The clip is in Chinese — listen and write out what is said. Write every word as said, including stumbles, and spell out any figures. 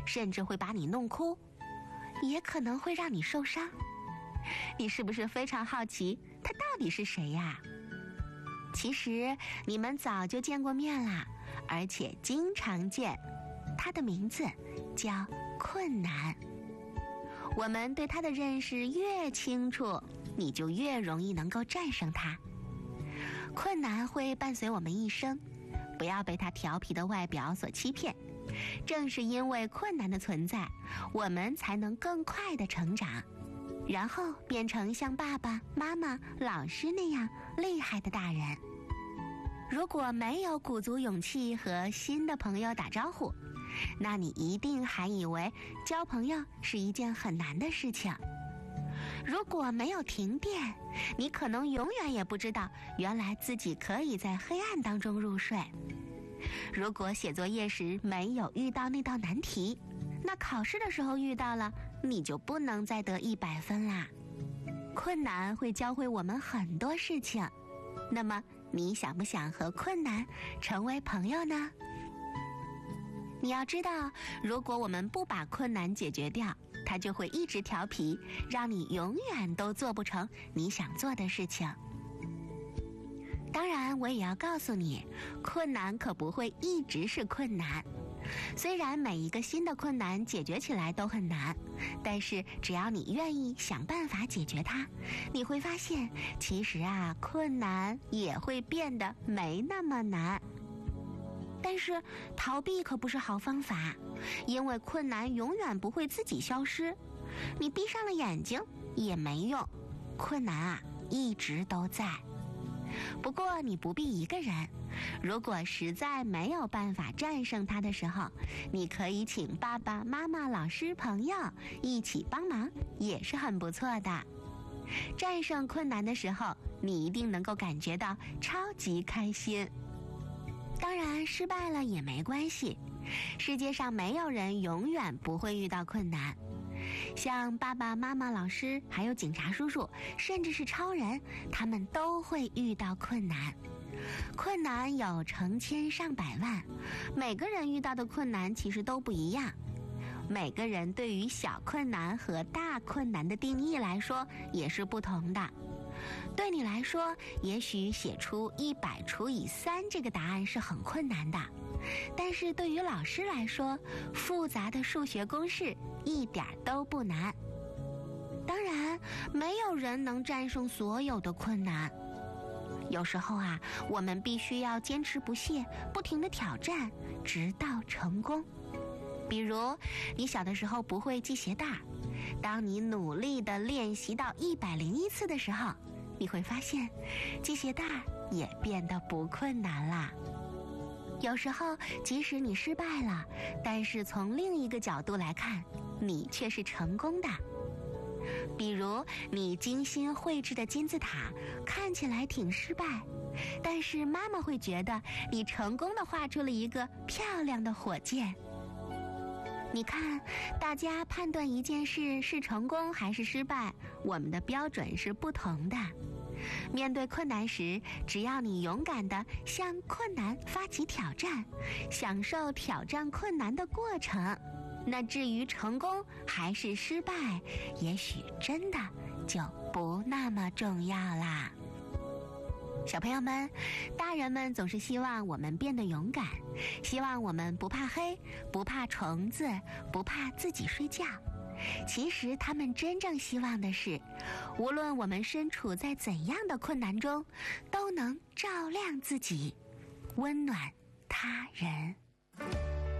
甚至会把你弄哭，也可能会让你受伤。你是不是非常好奇他到底是谁呀？其实你们早就见过面啦，而且经常见。他的名字叫困难。我们对他的认识越清楚，你就越容易能够战胜他。困难会伴随我们一生，不要被他调皮的外表所欺骗。正是因为困难的存在，我们才能更快地成长，然后变成像爸爸妈妈老师那样厉害的大人。如果没有鼓足勇气和新的朋友打招呼，那你一定还以为交朋友是一件很难的事情。如果没有停电，你可能永远也不知道原来自己可以在黑暗当中入睡。如果写作业时没有遇到那道难题，那考试的时候遇到了，你就不能再得一百分啦。困难会教会我们很多事情，那么你想不想和困难成为朋友呢？你要知道，如果我们不把困难解决掉，它就会一直调皮，让你永远都做不成你想做的事情。当然，我也要告诉你，困难可不会一直是困难。虽然每一个新的困难解决起来都很难，但是只要你愿意想办法解决它，你会发现，其实啊，困难也会变得没那么难。但是逃避可不是好方法，因为困难永远不会自己消失，你闭上了眼睛也没用，困难啊一直都在。不过你不必一个人，如果实在没有办法战胜它的时候，你可以请爸爸妈妈老师朋友一起帮忙，也是很不错的。战胜困难的时候，你一定能够感觉到超级开心。当然失败了也没关系，世界上没有人永远不会遇到困难。像爸爸妈妈老师还有警察叔叔，甚至是超人，他们都会遇到困难。困难有成千上百万，每个人遇到的困难其实都不一样。每个人对于小困难和大困难的定义来说也是不同的。对你来说，也许写出一百除以三这个答案是很困难的，但是对于老师来说，复杂的数学公式一点都不难。当然，没有人能战胜所有的困难。有时候啊，我们必须要坚持不懈，不停地挑战，直到成功。比如，你小的时候不会系鞋带，当你努力地练习到一百零一次的时候，你会发现系鞋带也变得不困难啦。有时候即使你失败了，但是从另一个角度来看，你却是成功的。比如你精心绘制的金字塔看起来挺失败，但是妈妈会觉得你成功地画出了一个漂亮的火箭。你看，大家判断一件事是成功还是失败，我们的标准是不同的。面对困难时，只要你勇敢地向困难发起挑战，享受挑战困难的过程，那至于成功还是失败，也许真的就不那么重要啦。小朋友们，大人们总是希望我们变得勇敢，希望我们不怕黑，不怕虫子，不怕自己睡觉。其实他们真正希望的是，无论我们身处在怎样的困难中，都能照亮自己，温暖他人。